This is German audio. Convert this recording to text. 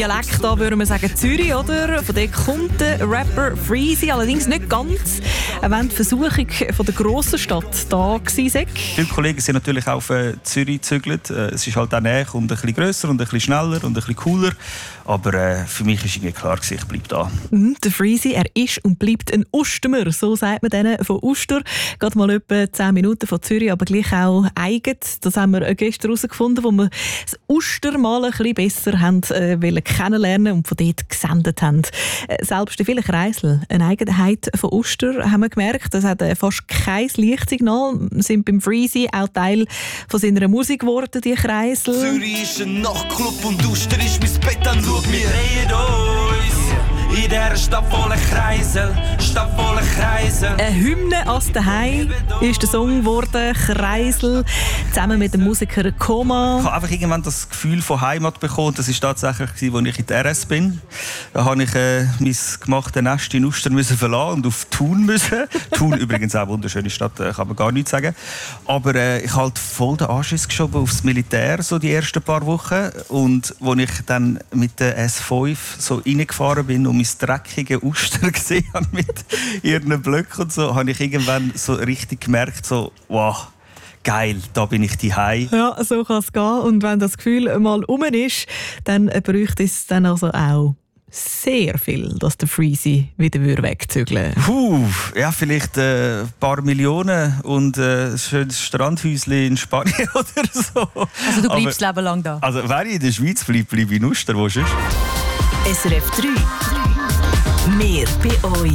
Dialekt, da würden wir sagen Zürich, oder? Von dort kommt der Rapper Freezy, allerdings nicht ganz. Wenn die Versuchung von der grossen Stadt da war. Viele Kollegen sind natürlich auch auf Zürich gezügelt. Es ist halt auch näher und ein bisschen grösser und ein bisschen schneller und ein bisschen cooler. Aber für mich ist irgendwie klar, ich bleibe da. Der Freezy, er ist und bleibt ein Ustermer, so sagt man denen von Uster. Gerade mal etwa 10 Minuten von Zürich, aber gleich auch eigen. Das haben wir gestern herausgefunden, wo wir das Uster mal ein bisschen besser haben, kennenlernen und von dort gesendet haben. Selbst in vielen Kreiseln, eine Eigenheit von Uster, haben wir gemerkt. Das hat fast kein Lichtsignal. Sind beim Freezy auch Teil von seiner Musik geworden, die Kreisel. Zürich ist ein Nachtclub und Uster ist mein Bett, dann schau, wir drehen uns. In dieser Stadt voller Kreisel, Stadt voller Kreisel. Eine Hymne aus daheim ist der Song geworden, Kreisel, zusammen mit dem Musiker Koma. Ich habe einfach irgendwann das Gefühl von Heimat bekommen. Das war tatsächlich, als ich in der RS bin. Da habe ich mein gemachtes Nest in Uster verlassen und auf Thun müssen. Thun übrigens auch eine wunderschöne Stadt, kann man gar nichts sagen. Aber ich habe halt voll den Anschiss geschoben aufs Militär, so die ersten paar Wochen. Und als ich dann mit der S5 so reingefahren bin und mein dreckige Uster gesehen habe mit ihren Blöcken und so, habe ich irgendwann so richtig gemerkt, so, wow, geil, da bin ich daheim. Ja, so kann es gehen. Und wenn das Gefühl mal rum ist, dann bräuchte es dann also auch sehr viel, dass der Freezy wieder wegzügeln würde. Ja, vielleicht ein paar Millionen und ein schönes Strandhäuschen in Spanien oder so. Also du bleibst Leben lang da? Also wenn ich in der Schweiz bleibe ich in Uster, wo sonst? SRF 3. Mehr bei euch.